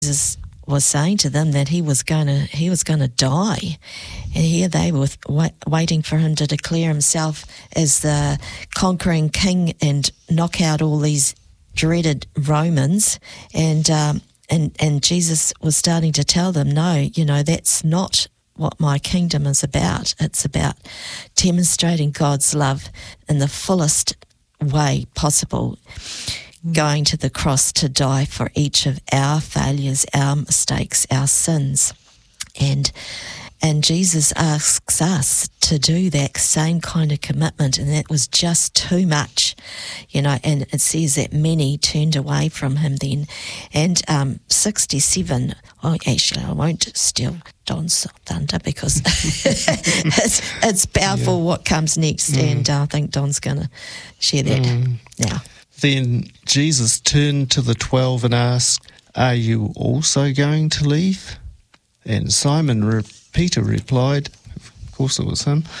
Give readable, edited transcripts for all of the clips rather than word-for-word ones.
Jesus was saying to them that he was going to die, and here they were waiting for him to declare himself as the conquering king and knock out all these dreaded Romans, and Jesus was starting to tell them, no, that's not what my kingdom is about. It's about demonstrating God's love in the fullest way possible, going to the cross to die for each of our failures, our mistakes, our sins. And Jesus asks us to do that same kind of commitment, and that was just too much, and it says that many turned away from him then. And 67, actually I won't steal Don's thunder because it's powerful what comes next, and I think Don's going to share that now. Then Jesus turned to the 12 and asked, "Are you also going to leave?" And Peter replied, of course it was him,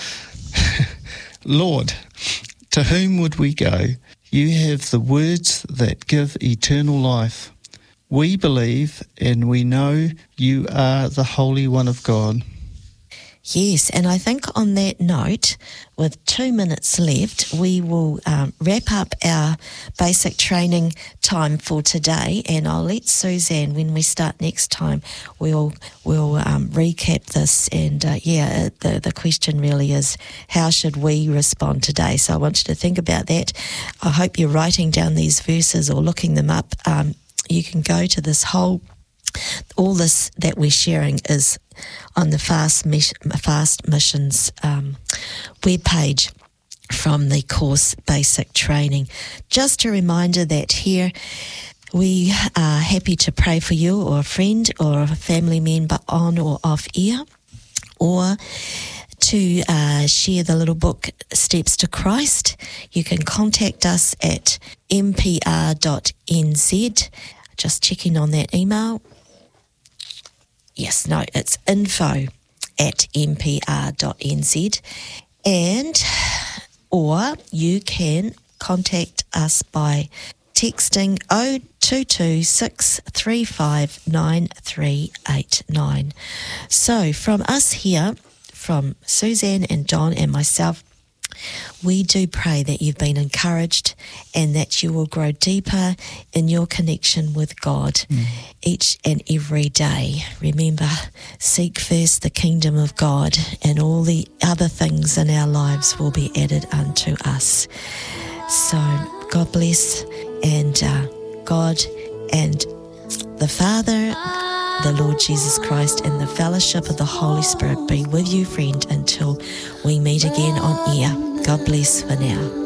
"Lord, to whom would we go? You have the words that give eternal life. We believe and we know you are the Holy One of God." Yes, and I think on that note, with 2 minutes left, we will wrap up our basic training time for today, and I'll let Suzanne, when we start next time, we'll recap this, and the question really is, how should we respond today? So I want you to think about that. I hope you're writing down these verses or looking them up. You can go to this all this that we're sharing is on the Fast Missions webpage from the course Basic Training. Just a reminder that here we are happy to pray for you or a friend or a family member on or off air, or to share the little book Steps to Christ. You can contact us at mpr.nz. Just checking on that email. Yes, no, it's info@mpr.nz, or you can contact us by texting 022 635 9389. So from us here, from Suzanne and Don and myself, we do pray that you've been encouraged and that you will grow deeper in your connection with God each and every day. Remember, seek first the kingdom of God, and all the other things in our lives will be added unto us. So God bless, and God and the Father, the Lord Jesus Christ, and the fellowship of the Holy Spirit be with you, friend, until we meet again on air. God bless for now.